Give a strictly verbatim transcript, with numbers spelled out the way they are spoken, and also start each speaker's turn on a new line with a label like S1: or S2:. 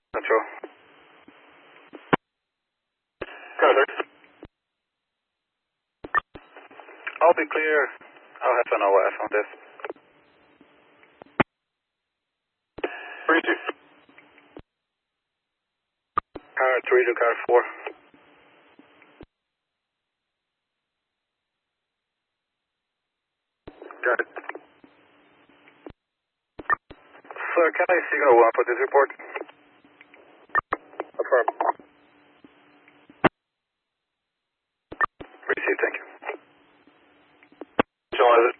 S1: Control. Brother. I'll be clear. I'll have an O S on this. three two. Car three to car four. Got it. Sir, can I signal one for this report? Affirm. Receive, thank you. John, is it?